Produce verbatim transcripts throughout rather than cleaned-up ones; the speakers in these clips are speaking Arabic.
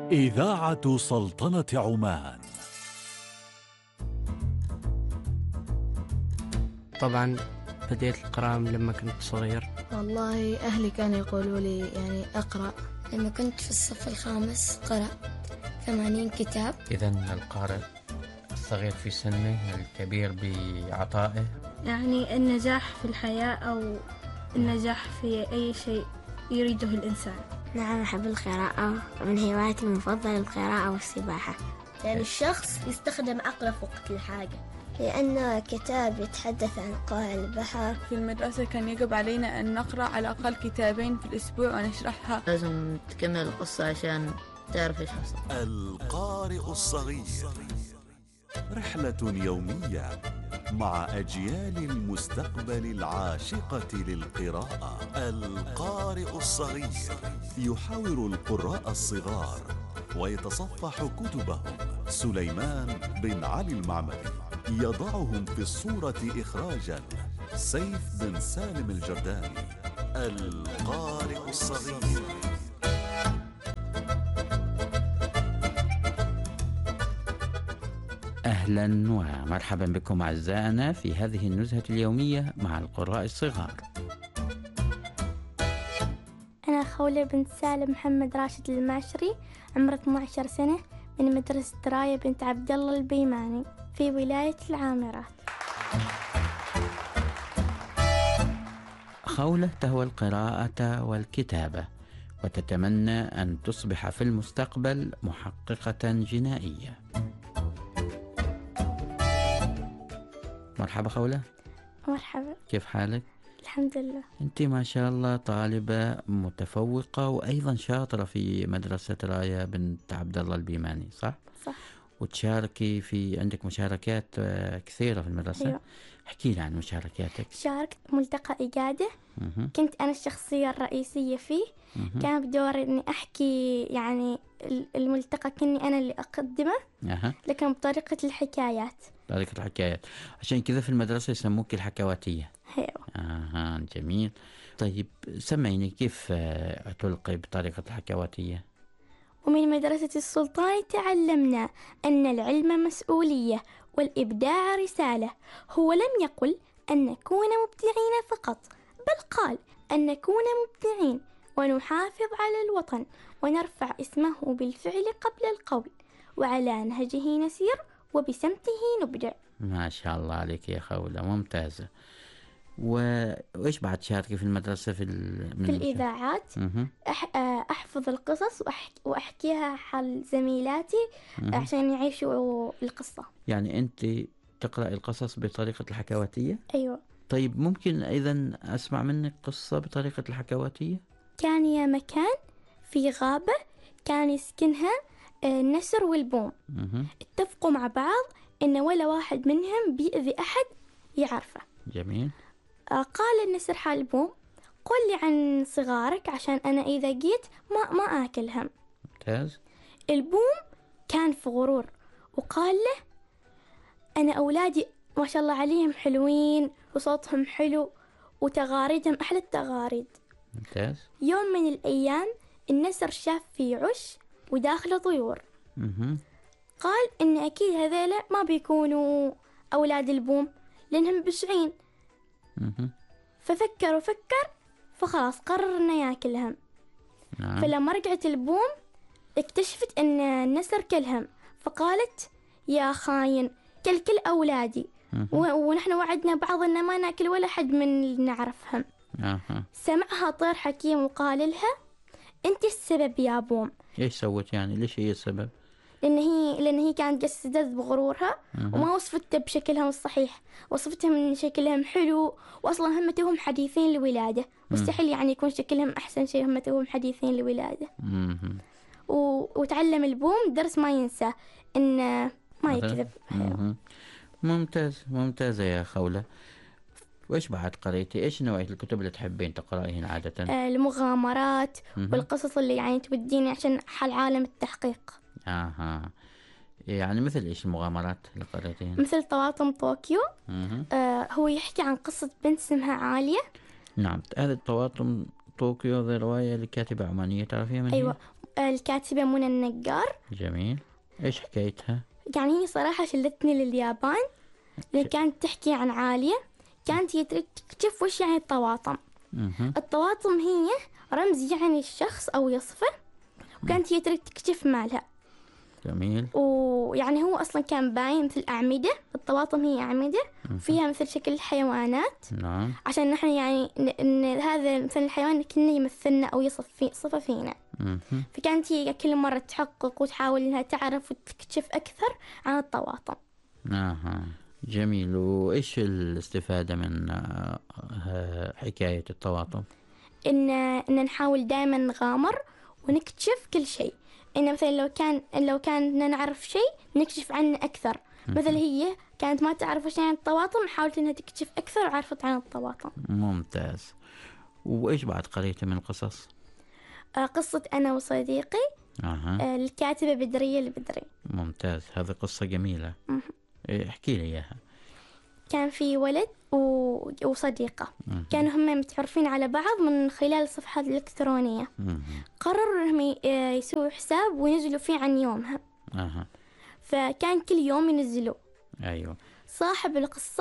إذاعة سلطنة عمان. طبعا بديت القراءة لما كنت صغير. والله أهلي كانوا يقولوا لي يعني أقرأ. لما كنت في الصف الخامس قرأ ثمانين كتاب. إذن القارئ الصغير في سنه، الكبير بعطائه. يعني النجاح في الحياة أو النجاح في أي شيء يريده الإنسان. نعم، أحب القراءة، من هواياتي المفضلة القراءة والسباحة. يعني الشخص يستخدم عقله في وقت الحاجة، لأنه كتاب يتحدث عن قاع البحر. في المدرسة كان يجب علينا أن نقرأ على الأقل كتابين في الأسبوع ونشرحها. لازم تكمل القصة عشان تعرف إيش حصل. القارئ الصغير، رحلة يومية مع أجيال المستقبل العاشقة للقراءة. القارئ الصغير يحاور القراء الصغار ويتصفح كتبهم. سليمان بن علي المعمري يضعهم في الصورة إخراجا. سيف بن سالم الجرداني. القارئ الصغير. أهلا ومرحبا بكم أعزائنا في هذه النزهة اليومية مع القراء الصغار. أنا خولة بنت سالم محمد راشد المعشري، عمري اثنتي عشرة سنة، من مدرسة راية بنت عبد الله البيماني في ولاية العامرات. خولة تهوى القراءة والكتابة وتتمنى أن تصبح في المستقبل محققة جنائية. مرحبا خولة. مرحبا، كيف حالك؟ الحمد لله. أنت ما شاء الله طالبة متفوقة وأيضا شاطرة في مدرسة راية بنت عبد الله البيماني، صح؟ صح. وتشاركي في عندك مشاركات كثيرة في المدرسة. أيوة. احكي لي عن مشاركاتك. شاركت ملتقى إجادة، مه. كنت أنا الشخصية الرئيسية فيه. مه. كان بدوري إني أحكي يعني الملتقى كني أنا اللي أقدمه. أه. لكن بطريقة الحكايات. طريقة الحكايات، عشان كذا في المدرسة يسموك الحكواتية. أيوة. آه جميل. طيب سمعيني كيف تلقي بطريقة الحكواتية؟ ومن مدرسة السلطان تعلمنا أن العلم مسؤولية والإبداع رسالة. هو لم يقل أن نكون مبدعين فقط، بل قال أن نكون مبدعين ونحافظ على الوطن ونرفع اسمه بالفعل قبل القول، وعلى نهجه نسير وبسمته نبدع. ما شاء الله عليك يا خولة، ممتازة. وإيش بعد شاركي في المدرسة في, في الإذاعات؟ أح... أحفظ القصص وأحك... وأحكيها حال زميلاتي مه. عشان يعيشوا القصة. يعني أنت تقرأ القصص بطريقة الحكواتية؟ أيوة. طيب ممكن أيضا أسمع منك قصة بطريقة الحكواتية؟ كان يا مكان في غابة كان يسكنها النسر والبوم. مه. اتفقوا مع بعض إن ولا واحد منهم بيأذي أحد يعرفه. جميل. قال النسر حال البوم: قل لي عن صغارك عشان أنا إذا جيت ما ما آكلهم. ممتاز. البوم كان في غرور وقال له: أنا أولادي ما شاء الله عليهم حلوين وصوتهم حلو وتغاريدهم أحلى التغاريد. ممتاز. يوم من الأيام النسر شاف في عش وداخله طيور. مه. قال إن أكيد هذيلا ما بيكونوا أولاد البوم لأنهم بشعين. مه. ففكر وفكر فخلاص قرر إنه ياكلهم. نعم. فلما رجعت البوم اكتشفت إن النسر كلهم، فقالت: يا خاين، كل كل أولادي، و- ونحن وعدنا بعض إن ما ناكل ولا حد من اللي نعرفهم. أه. سمعها طير حكيم وقال لها: أنت السبب يا بوم. إيش سوت يعني؟ ليش هي السبب؟ لأن هي لأن هي كانت جسدت بغرورها مه. وما وصفتها بشكلهم الصحيح، وصفتهم إن شكلهم حلو، وأصلا هم توهم حديثين لولادة، مستحيل يعني يكون شكلهم أحسن شيء، هم توهم حديثين لولادة. مه. و... وتعلم البوم درس ما ينسى، إن ما يكذب. ممتاز، ممتازة يا خولة. وإيش بعد قريتي؟ إيش نوعية الكتب اللي تحبين تقرأيهن عادة؟ آه المغامرات مه. والقصص اللي يعني توديني عشان حل عالم التحقيق. آها، يعني مثل إيش المغامرات اللي قريتيهن؟ مثل طواطم طوكيو. مه. آه هو يحكي عن قصة بنت اسمها عالية. نعم، هذه طواطم طوكيو ذي رواية لكاتبة عمانية تعرفيها من أيوة. الكاتبة منى النجار. جميل. إيش حكايتها؟ يعني هي صراحة شلتني لليابان، لأن كانت تحكي عن عالية كانت هي تكتشف وش يعني الطواطم. الطواطم هي رمز يعني الشخص أو يصفه، وكانت هي تكتشف مالها. جميل. ويعني هو أصلا كان باين مثل أعمدة، الطواطم هي أعمدة فيها مثل شكل الحيوانات. نعم. عشان نحن يعني إن هذا مثل الحيوان كنا يمثلنا أو يصف في صفة فينا. فكانت هي كل مرة تحقق وتحاول إنها تعرف وتكتشف أكثر عن الطواطم. آه. جميل. وإيش الاستفادة من حكاية الطواطم؟ إن إن نحاول دائما نغامر ونكتشف كل شيء. إن مثلا لو كان لو كان نعرف شيء نكتشف عنه أكثر. مثل هي كانت ما تعرف شيء عن الطواطم، حاولت إنها تكتشف أكثر وعرفت عن الطواطم. ممتاز. وإيش بعد قريتي من قصص؟ آه قصة أنا وصديقي. أه. آه الكاتبة بدرية البدري. ممتاز. هذه قصة جميلة. أه. احكي لي إياها. كان في ولد و... وصديقة. أه. كانوا هم متعرفين على بعض من خلال الصفحات الإلكترونية. أه. قرروا إنهم يسووا حساب وينزلوا فيه عن يومها. أه. فكان كل يوم ينزلوا. أيوة. صاحب القصة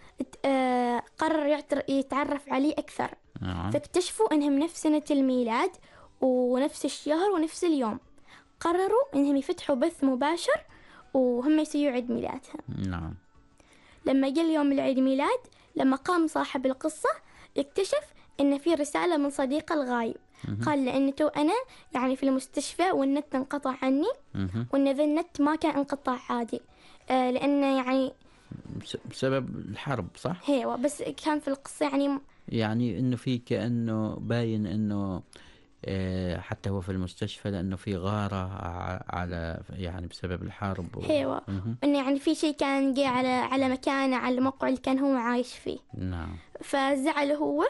آه قرر يتعرف عليه أكثر. أه. فاكتشفوا إنهم نفس سنة الميلاد ونفس الشهر ونفس اليوم. قرروا إنهم يفتحوا بث مباشر وهم يسووا عيد ميلادها. نعم. لما جاء يوم العيد ميلاد، لما قام صاحب القصة اكتشف إن في رسالة من صديقه الغايب. مه. قال لأن تو أنا يعني في المستشفى والنت انقطع عني. مه. وإن ذا النت ما كان انقطاع عادي، آه لأنه يعني بسبب الحرب، صح؟ هيوا. بس كان في القصة يعني يعني إنه في كأنه باين إنه حتى هو في المستشفى لأنه في غارة على يعني بسبب الحرب. و... هيوا. إنه يعني في شيء كان جاي على على مكانه، على الموقع اللي كان هو عايش فيه. نعم. فزعل هو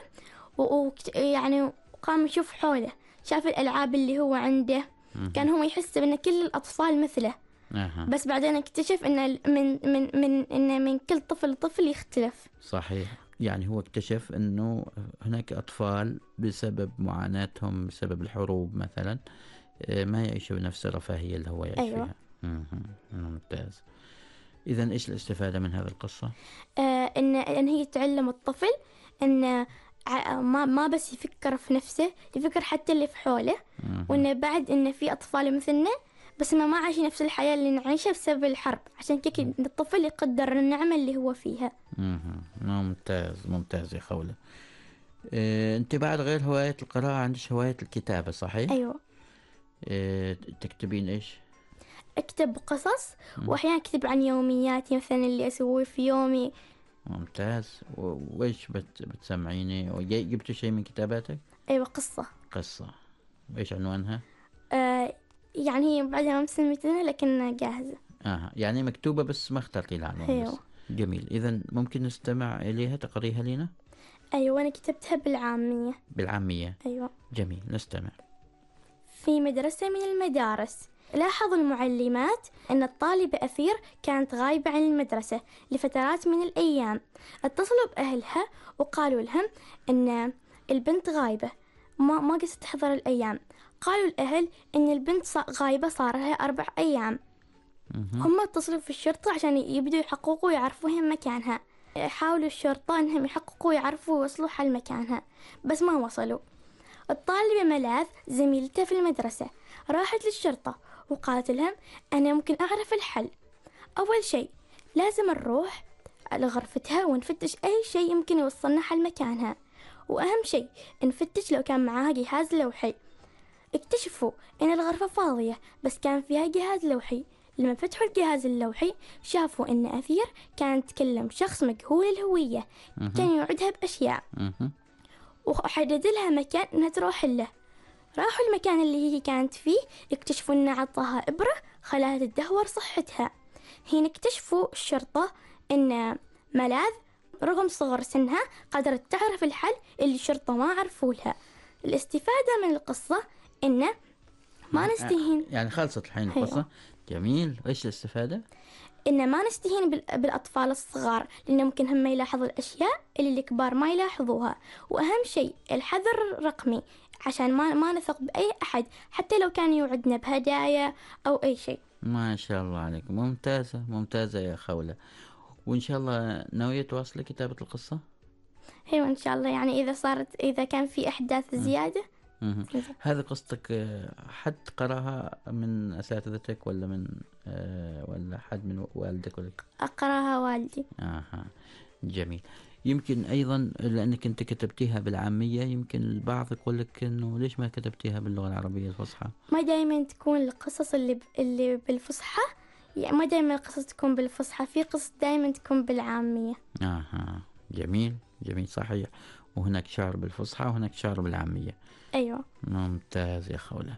ويعني و... قام يشوف حوله، شاف الألعاب اللي هو عنده. مه. كان هو يحس إن كل الأطفال مثله. أه. بس بعدين اكتشف إن من من من إن من كل طفل طفل يختلف. صحيح. يعني هو اكتشف أنه هناك أطفال بسبب معاناتهم بسبب الحروب مثلا ما يعيشوا بنفس الرفاهية اللي هو يعيش. أيوة. فيها. ممتاز. إذن إيش الاستفادة من هذه القصة؟ آه إن إن هي تعلم الطفل إن ما ما بس يفكر في نفسه، يفكر حتى اللي في حوله. مه. وإن بعد إن في أطفال مثلنا بس ما ما عايش نفس الحياة اللي نعيشها بسبب الحرب، عشان كذا الطفل يقدر النعمة اللي هو فيها. مم. ممتاز ممتاز يا خولة. إيه، أنت بعد غير هواية القراءة عندك هواية الكتابة، صحيح؟ أيوة. إيه، تكتبين إيش؟ أكتب قصص وأحيانا أكتب عن يومياتي مثلا اللي أسويه في يومي. ممتاز. وإيش بت بتسمعيني؟ جبتوا شيء من كتاباتك؟ أيوة، قصة. قصة. إيش عنوانها؟ آه يعني هي بعدها مسميتها لكن جاهزة. آه يعني مكتوبة بس ما اخترتي لها عنوان. أيوة. بس. جميل. إذن ممكن نستمع إليها، تقريها لنا؟ أيوة، أنا كتبتها بالعامية. بالعامية. أيوة. جميل، نستمع. في مدرسة من المدارس، لاحظ المعلمات أن الطالبة أثير كانت غايبة عن المدرسة لفترات من الأيام. اتصلوا بأهلها وقالوا لهم أن البنت غايبة، ما ما قصت تحضر الأيام. قالوا الأهل أن البنت غايبة صار لها أربع أيام. هم اتصلوا في الشرطة عشان يبدوا يحققوا ويعرفوا هم مكانها. حاولوا الشرطة أنهم يحققوا ويعرفوا ويوصلوا حل مكانها، بس ما وصلوا. الطالبة ملاذ زميلتها في المدرسة راحت للشرطة وقالت لهم أنا ممكن أعرف الحل. أول شيء لازم نروح لغرفتها ونفتش أي شيء يمكن يوصلنا حل مكانها، وأهم شيء نفتش لو كان معاها جهاز لوحي. اكتشفوا أن الغرفة فاضية بس كان فيها جهاز لوحي. لما فتحوا الجهاز اللوحي شافوا أن أثير كان تكلم شخص مجهول الهوية، كان يوعدها بأشياء وحدد لها مكان أنها تروح له. راحوا المكان اللي هي كانت فيه، اكتشفوا أنه عطاها إبرة خلاها تدهور صحتها. هنا اكتشفوا الشرطة أن ملاذ رغم صغر سنها قدرت تعرف الحل اللي الشرطة ما عرفوا لها. الاستفادة من القصة إنه ما نستهين. يعني خلصت الحين القصة. جميل. إيش الاستفادة؟ إن ما نستهين بالأطفال الصغار، لأنه ممكن هم يلاحظوا الأشياء اللي الكبار ما يلاحظوها. وأهم شيء الحذر الرقمي، عشان ما ما نثق بأي أحد حتى لو كان يوعدنا بهدايا أو أي شيء. ما شاء الله عليك، ممتازة ممتازة يا خولة. وإن شاء الله ناوية تواصلي كتابة القصة؟ أيوة إن شاء الله، يعني إذا صارت إذا كان في أحداث زيادة. مم. هذه قصتك حد قراها من أساتذتك ولا من آه ولا حد من والدك ولا؟ أقراها والدي. آها جميل. يمكن أيضا لأنك أنت كتبتيها بالعامية، يمكن البعض يقول لك إنه ليش ما كتبتيها باللغة العربية الفصحى؟ ما دائما تكون القصص اللي ب... اللي بالفصحى، يعني ما دائما القصص تكون بالفصحى، في قصص دائما تكون بالعامية. آها جميل جميل صحيح. وهناك شعر بالفصحى وهناك شعر بالعامية. أيوة. ممتاز يا خولة.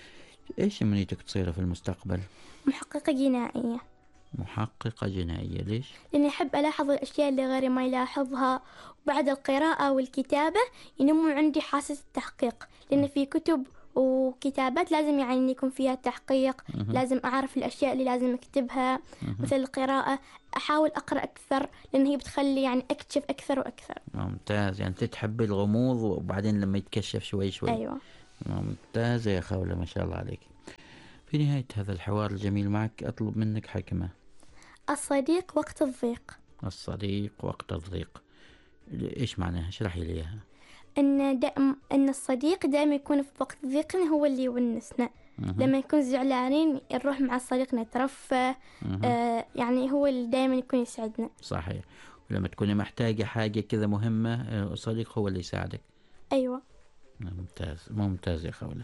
إيش أمنيتك تصير في المستقبل؟ محققة جنائية. محققة جنائية، ليش؟ لأني أحب ألاحظ الأشياء اللي غيري ما يلاحظها، وبعد القراءة والكتابة ينمو عندي حاسة التحقيق، لأن في كتب وكتابات لازم يعني يكون فيها تحقيق. مه. لازم أعرف الأشياء اللي لازم أكتبها. مه. مثل القراءة أحاول أقرأ أكثر، لأن هي بتخلي يعني أكتشف أكثر وأكثر. ممتاز، يعني تتحب الغموض وبعدين لما يتكشف شوي شوي. أيوة. ممتازة يا خولة، ما شاء الله عليك. في نهاية هذا الحوار الجميل معك أطلب منك حكمة. الصديق وقت الضيق. الصديق وقت الضيق، إيش معناها؟ اشرحي لي إياها. إن دائم إن الصديق دائما يكون في وقت ضيقنا هو اللي يونسنا. مه. لما يكون زعلانين نروح مع الصديق نترفه. آه يعني هو اللي دائما يكون يسعدنا. صحيح. ولما تكوني محتاجة حاجة كذا مهمة الصديق هو اللي يساعدك. أيوة. ممتاز ممتاز يا خولة.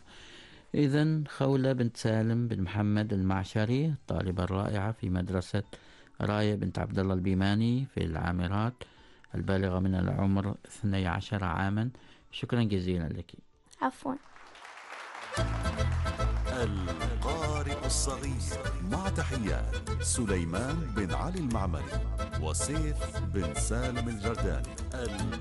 إذن خولة بنت سالم بن محمد المعشري، الطالبة الرائعة في مدرسة راية بنت عبد الله البيماني في العامرات، البالغة من العمر اثني عشر عاما. شكرا جزيلا لك. عفوا. القارئ الصغير، مع تحيات سليمان بن علي المعمري وسيف بن سالم الجرداني.